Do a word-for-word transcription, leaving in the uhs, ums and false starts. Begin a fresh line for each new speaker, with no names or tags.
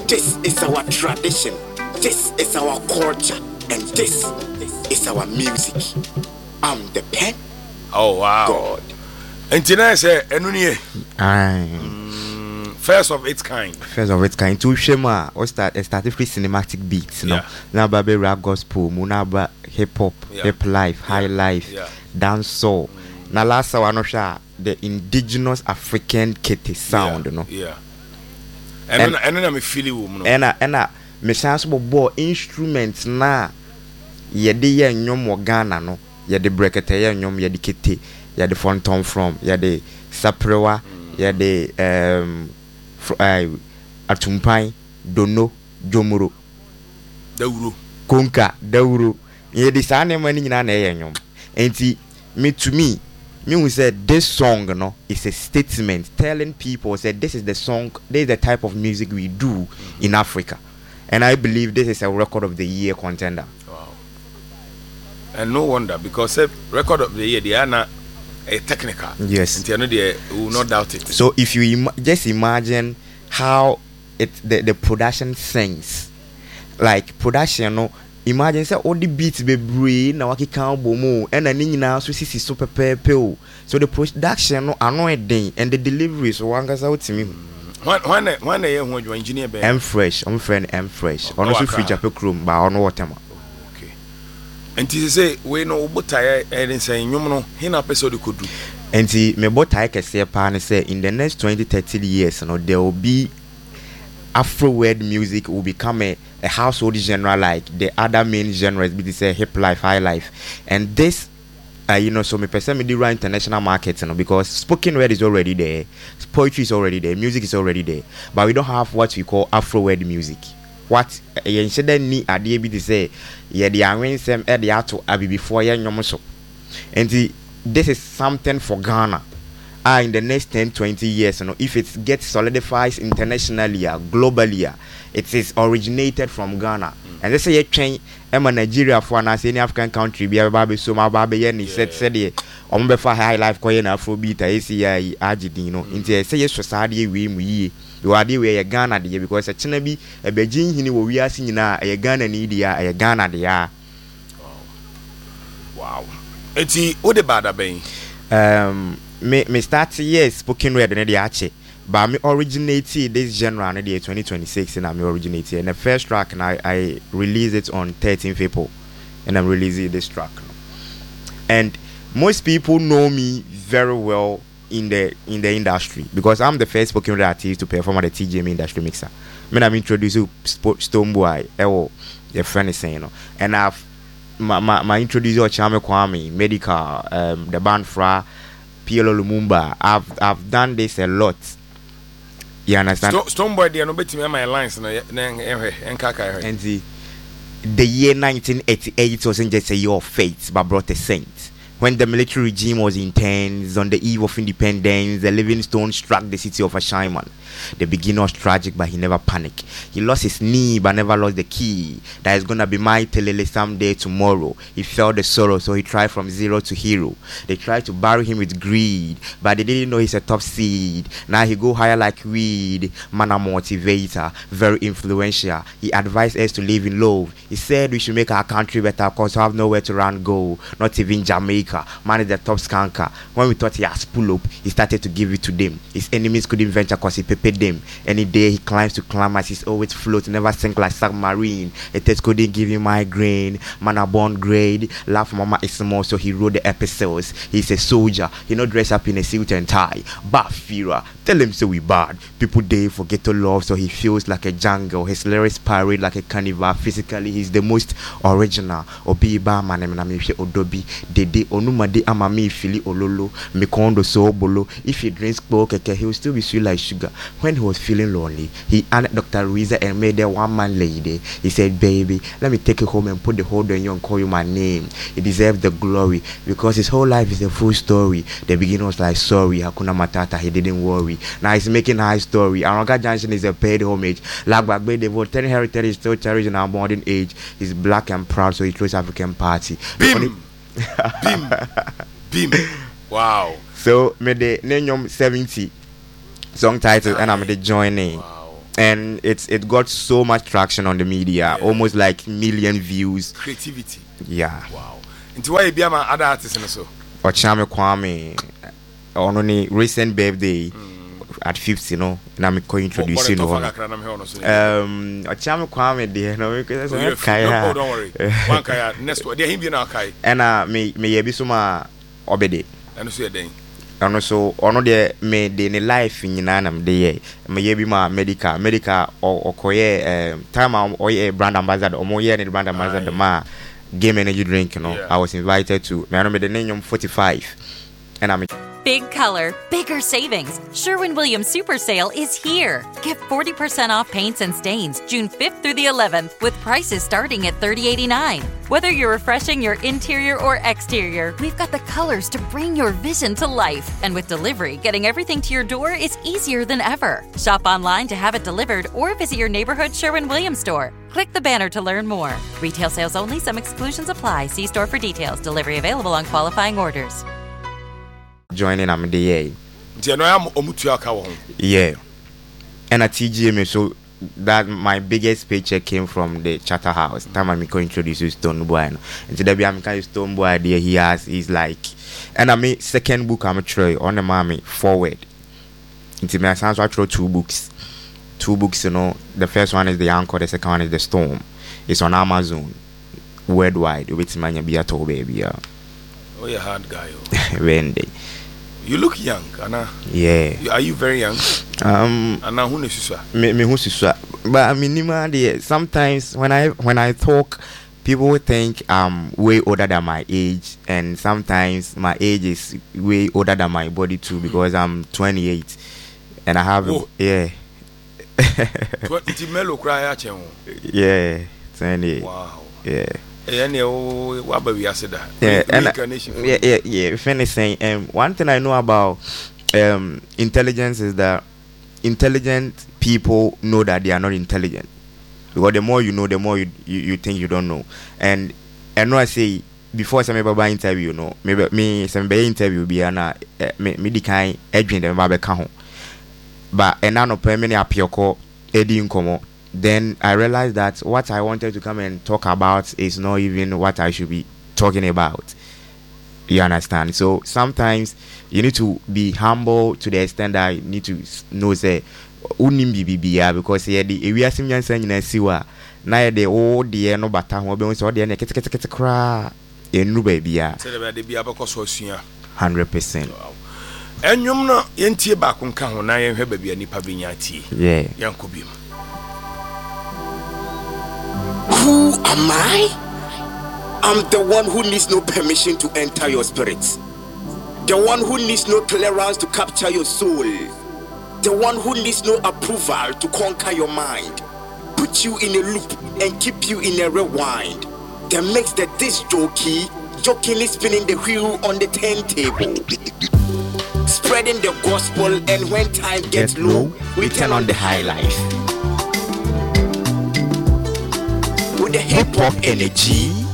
This is our tradition. This is our culture. And this is our music. I'm the pen.
Oh, wow.
God.
And tonight, say, Enuniye.
Aye.
First of its kind.
First of its kind. To Shema, or start a started free cinematic beats, no.
Yeah.
Now baby rap gospel, munaba hip hop,
Yeah.
hip life, high
Yeah.
life,
Yeah.
dance soul. Now last one no sha the indigenous African kitty sound,
yeah.
no.
Yeah. And
And-
then and then I'm feeling woman.
And I and I me chance bo instruments na yede ye nyom wo Ghana no, yede brekete ye nyom yede kete, yede fonton from, yede saprewa, yede um fr- uh, atumpan, dono, jomuro,
Dawuro.
konka, dawuro. Yede sa ne mani nyina na ye nyom. Enti me to me me who said this song no is a statement telling people that this is the song, this is the type of music we do in Africa, and I believe this is a record of the year contender.
Wow. And no wonder, because uh, record of the year they are not a technical.
Yes.
And you know they will not doubt it.
So if you Im- just imagine how it the, the production sings, like production no, imagine say all the beats be brave na waki kan bomo and na nyina so sisi so pepepe o. So the production no ano eden and the delivery so wanga sa utimi.
When when when they when you engineer be.
M fresh, I'm friend M fresh. Ono so free Japan chrome ba ono whatever.
Okay. And to say we no obotaya and say nyum no he na person could do.
Enti me botai kese pa ne say in the next twenty thirty years no there will be Afro world music will become a, a household genre like the other main genres be say hip life, high life. And this uh, you know, so me person me do international market, you know, because spoken word is already there, poetry is already there, music is already there, but we don't have what we call Afro world music. What you should ni ade bi to say yeah the awensem e de ato abi before ye nyom so. And the, this is something for Ghana. Ah, in the next ten twenty years, you know, if it gets solidified internationally, uh, globally, uh, it is originated from Ghana. Mm. And they say you train Emma Nigeria for an any African country, be a baby so my baby yen said said it on before high life coin Afrobeat, I see I agidino. Into say yes society we we you are the way Ghana the because a chinabi a Beijing hini we are seeing now a Ghana need a Ghana they are.
Wow. Eti o de bad abeng.
Um me me start yes spoken word na dey ache but me originated this genre na dey twenty twenty-six and me originated and the first track and I, I released it on thirteenth April and I'm releasing this track and most people know me very well in the in the industry because I'm the first spoken word artist to perform at the T G M industry mixer. Me I'm introduced to Stonebwoy ewo your friend is saying you know and I've my my, my introducer Chame Kwame Medical um the band Fra P L O Lumumba. I've I've done this a lot. You understand?
Stone Stonebwoy they no betimi my lines na na enkaka.
And the the year nineteen eighty-eight wasn't just a year of fate, but brought a saint. When the military regime was intense, on the eve of independence, the Livingstone struck the city of Ashaiman. The beginning was tragic, but he never panicked. He lost his knee, but never lost the key. That is gonna be my telele someday tomorrow. He felt the sorrow, so he tried from zero to hero. They tried to bury him with greed, but they didn't know he's a top seed. Now he go higher like weed. Man a motivator, very influential. He advised us to live in love. He said we should make our country better because we have nowhere to run go. Not even Jamaica. Man is the top skanker. When we thought he has pull up, he started to give it to them. His enemies couldn't venture because he prepared them. Any day he climbs to climb as he's always float, never sink like submarine. A test couldn't give him migraine. Man a born grade. Laugh mama is small, so he wrote the episodes. He's a soldier. He not dress up in a suit and tie. Bad Fira. Tell him so we bad. People they forget to love, so he feels like a jungle. His lyrics parade like a carnival. Physically, he's the most original. Obi ba man eminamishe odobi. Dede onumade amami fili ololo. Mikondo so bolo. If he drinks keke, he will still be sweet like sugar. When he was feeling lonely, he asked Doctor Ruiza and made a one man lady. He said, baby, let me take you home and put the hold on you and call you my name. He deserves the glory because his whole life is a full story. The beginning was like sorry, Hakuna Matata, he didn't worry. Now he's making high story. Aronga Junction is a paid homage. Like back the Voltaire heritage is still cherished in our modern age. He's black and proud, so he chose African party.
Bim, bim, bim. Wow.
So me the name seventy song title and I'm the joining.
Wow.
and it's it got so much traction on the media,
Yeah.
almost like million views.
Creativity.
Yeah.
Wow. Into why you be my other artists in so.
Ochame Kwame on only recent birthday at fifty, you know, and I'm going to introduce you know. Um, Ochame Kwame there, no, because
no, oh, don't worry. One kaya next one. There him be now kai.
And uh, me me yebi suma obede.
And so then.
And so ono de me de ne life nyina na me de me yebi ma medical medical or okoye um time am oye brand ambassador omo ye ne brand ambassador ma game energy drink, you know.
Yeah.
I was invited to me no me de name forty-five and I'm
Big color, bigger savings. Sherwin-Williams Super Sale is here. Get forty percent off paints and stains June fifth through the eleventh with prices starting at thirty eighty-nine. Whether you're refreshing your interior or exterior, we've got the colors to bring your vision to life. And with delivery, getting everything to your door is easier than ever. Shop online to have it delivered or visit your neighborhood Sherwin-Williams store. Click the banner to learn more. Retail sales only. Some exclusions apply. See store for details. Delivery available on qualifying orders.
joining am the yeah, and at T G M so that my biggest paycheck came from the Charter House. Time I'm going to introduce you Stone Boy, and today I'm kind of Stone Boy idea he has. He's like, and I mean second book I'm try on the mommy forward. Into my sounds I throw two books, two books. You know, the first one is the Anchor, the second one is the Storm. It's on Amazon worldwide. With my be at all baby.
Oh, you're a hard guy.
When they.
You look young, Anna.
Yeah.
Are you very young?
Um.
Anna, who knows you?
Me, me who siswa. But I mean, sometimes when I when I talk, people think I'm way older than my age, and sometimes my age is way older than my body too because I'm twenty-eight, and I have
oh.
yeah. yeah, twenty-eight.
Wow.
Yeah.
Yeah, yeah,
and yeah, yeah, yeah. Finishing, um, one thing I know about um intelligence is that intelligent people know that they are not intelligent because the more you know, the more you you, you think you don't know. And and no, I say before some people interview, you know, maybe me some interview be ana me me the kind edwin them babe ka ho, but and now no permanent apioko edi nkomo. Then I realized that what I wanted to come and talk about is not even what I should be talking about. You understand? So sometimes you need to be humble to the extent that you need to know say unim bibia because here the we are similar saying na siwa na the oh the no bata ho be so the na kete kete kete kra enu bibia
say the bia bekoso asua one
hundred percent.
Enyum no yentie ba ko nka ho na yen hwe bibia nipa binya tie.
Yeah.
Yankobim.
Who am I? I'm the one who needs no permission to enter your spirit. The one who needs no clearance to capture your soul. The one who needs no approval to conquer your mind. Put you in a loop and keep you in a rewind. That makes the disc jockey jokingly spinning the wheel on the turntable. Spreading the gospel, and when time gets
Get
low,
low, we turn on the high life.
With the hip hop energy,